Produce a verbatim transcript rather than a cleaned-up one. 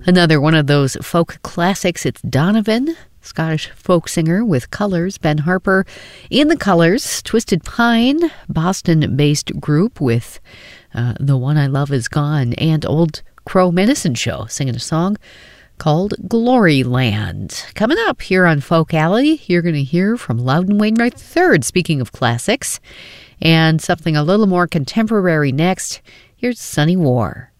Another one of those folk classics, it's Donovan, Scottish folk singer with Colours, Ben Harper. In the Colours, Twisted Pine, Boston-based group with uh, The One I Love Is Gone, and Old Crow Medicine Show singing a song called Glory Land. Coming up here on Folk Alley, you're going to hear from Loudon Wainwright the third, speaking of classics, and something a little more contemporary next. Here's Sunny War.